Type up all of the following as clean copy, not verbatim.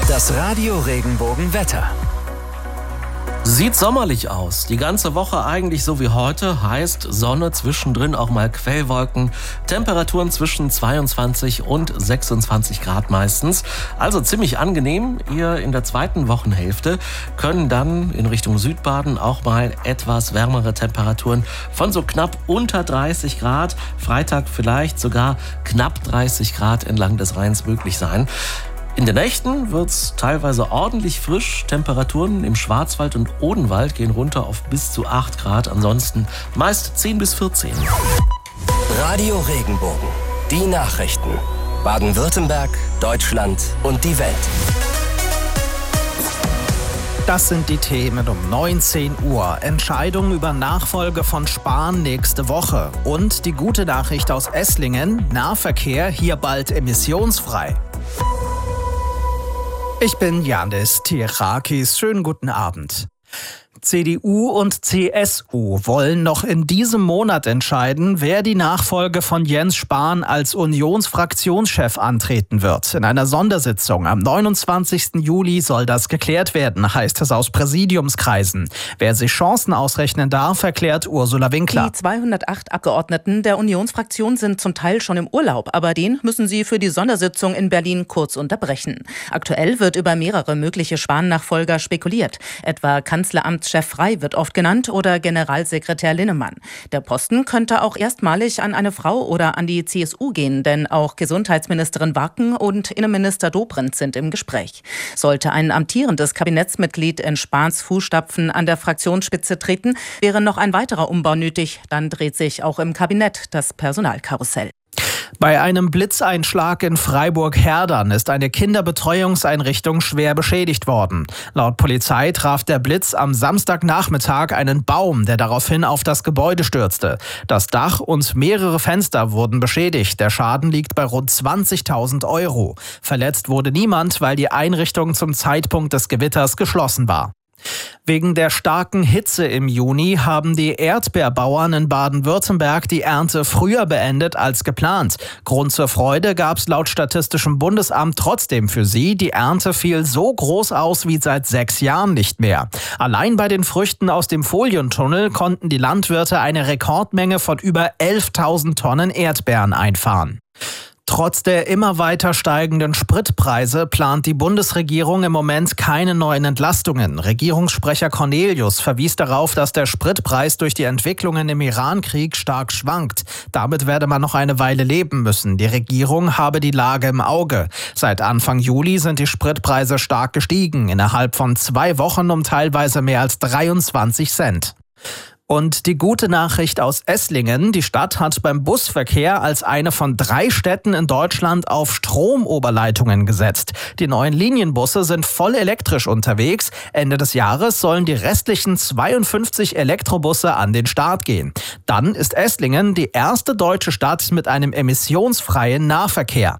Das Radio Regenbogen-Wetter. Sieht sommerlich aus. Die ganze Woche eigentlich so wie heute. Heißt Sonne, zwischendrin auch mal Quellwolken. Temperaturen zwischen 22 und 26 Grad meistens. Also ziemlich angenehm. Ihr in der zweiten Wochenhälfte können dann in Richtung Südbaden auch mal etwas wärmere Temperaturen von so knapp unter 30 Grad. Freitag vielleicht sogar knapp 30 Grad entlang des Rheins möglich sein. In den Nächten wird's teilweise ordentlich frisch. Temperaturen im Schwarzwald und Odenwald gehen runter auf bis zu 8 Grad. Ansonsten meist 10 bis 14. Radio Regenbogen. Die Nachrichten. Baden-Württemberg, Deutschland und die Welt. Das sind die Themen um 19 Uhr. Entscheidung über Nachfolge von Spahn nächste Woche. Und die gute Nachricht aus Esslingen. Nahverkehr hier bald emissionsfrei. Ich bin Janis Tirakis. Schönen guten Abend. CDU und CSU wollen noch in diesem Monat entscheiden, wer die Nachfolge von Jens Spahn als Unionsfraktionschef antreten wird. In einer Sondersitzung am 29. Juli soll das geklärt werden, heißt es aus Präsidiumskreisen. Wer sich Chancen ausrechnen darf, erklärt Ursula Winkler. Die 208 Abgeordneten der Unionsfraktion sind zum Teil schon im Urlaub, aber den müssen sie für die Sondersitzung in Berlin kurz unterbrechen. Aktuell wird über mehrere mögliche Spahn-Nachfolger spekuliert, etwa Kanzleramtschef Frey wird oft genannt oder Generalsekretär Linnemann. Der Posten könnte auch erstmalig an eine Frau oder an die CSU gehen, denn auch Gesundheitsministerin Warken und Innenminister Dobrindt sind im Gespräch. Sollte ein amtierendes Kabinettsmitglied in Spahns Fußstapfen an der Fraktionsspitze treten, wäre noch ein weiterer Umbau nötig. Dann dreht sich auch im Kabinett das Personalkarussell. Bei einem Blitzeinschlag in Freiburg-Herdern ist eine Kinderbetreuungseinrichtung schwer beschädigt worden. Laut Polizei traf der Blitz am Samstagnachmittag einen Baum, der daraufhin auf das Gebäude stürzte. Das Dach und mehrere Fenster wurden beschädigt. Der Schaden liegt bei rund 20.000 Euro. Verletzt wurde niemand, weil die Einrichtung zum Zeitpunkt des Gewitters geschlossen war. Wegen der starken Hitze im Juni haben die Erdbeerbauern in Baden-Württemberg die Ernte früher beendet als geplant. Grund zur Freude gab es laut Statistischem Bundesamt trotzdem für sie. Die Ernte fiel so groß aus wie seit 6 Jahren nicht mehr. Allein bei den Früchten aus dem Folientunnel konnten die Landwirte eine Rekordmenge von über 11.000 Tonnen Erdbeeren einfahren. Trotz der immer weiter steigenden Spritpreise plant die Bundesregierung im Moment keine neuen Entlastungen. Regierungssprecher Cornelius verwies darauf, dass der Spritpreis durch die Entwicklungen im Iran-Krieg stark schwankt. Damit werde man noch eine Weile leben müssen. Die Regierung habe die Lage im Auge. Seit Anfang Juli sind die Spritpreise stark gestiegen, innerhalb von 2 Wochen um teilweise mehr als 23 Cent. Und die gute Nachricht aus Esslingen: Die Stadt hat beim Busverkehr als eine von 3 Städten in Deutschland auf Stromoberleitungen gesetzt. Die neuen Linienbusse sind voll elektrisch unterwegs. Ende des Jahres sollen die restlichen 52 Elektrobusse an den Start gehen. Dann ist Esslingen die erste deutsche Stadt mit einem emissionsfreien Nahverkehr.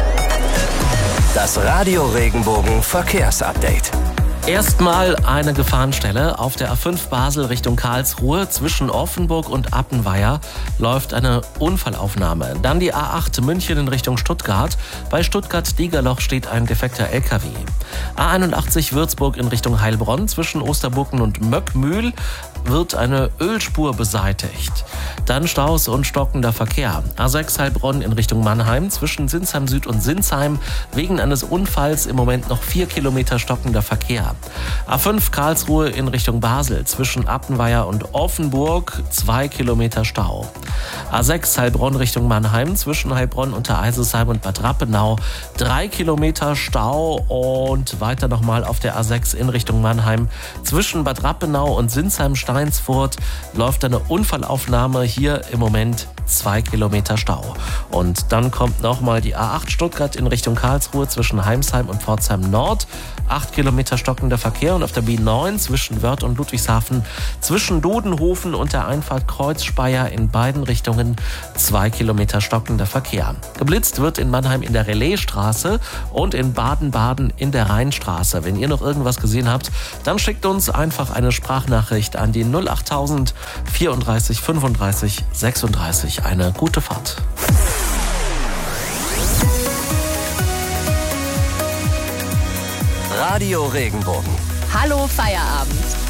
Das Radio Regenbogen Verkehrsupdate. Erstmal eine Gefahrenstelle. Auf der A5 Basel Richtung Karlsruhe zwischen Offenburg und Appenweier läuft eine Unfallaufnahme. Dann die A8 München in Richtung Stuttgart. Bei Stuttgart-Diegerloch steht ein defekter LKW. A81 Würzburg in Richtung Heilbronn zwischen Osterburken und Möckmühl wird eine Ölspur beseitigt. Dann Staus und stockender Verkehr. A6 Heilbronn in Richtung Mannheim zwischen Sinsheim Süd und Sinsheim. Wegen eines Unfalls im Moment noch 4 Kilometer stockender Verkehr. A5 Karlsruhe in Richtung Basel zwischen Appenweier und Offenburg 2 Kilometer Stau. A6 Heilbronn Richtung Mannheim zwischen Heilbronn und der Eiselsheim und Bad Rappenau 3 Kilometer Stau und weiter nochmal auf der A6 in Richtung Mannheim zwischen Bad Rappenau und Sinsheim-Steinsfurt läuft eine Unfallaufnahme, hier im Moment 2 Kilometer Stau. Und dann kommt nochmal die A8 Stuttgart in Richtung Karlsruhe zwischen Heimsheim und Pforzheim Nord. 8 Kilometer stockender Verkehr und auf der B9 zwischen Wörth und Ludwigshafen zwischen Dudenhofen und der Einfahrt Kreuzspeier in beiden Richtungen 2 Kilometer stockender Verkehr. Geblitzt wird in Mannheim in der Relaisstraße und in Baden-Baden in der Rheinstraße. Wenn ihr noch irgendwas gesehen habt, dann schickt uns einfach eine Sprachnachricht an die 08000 34 35 36. Eine gute Fahrt. Radio Regenbogen. Hallo Feierabend.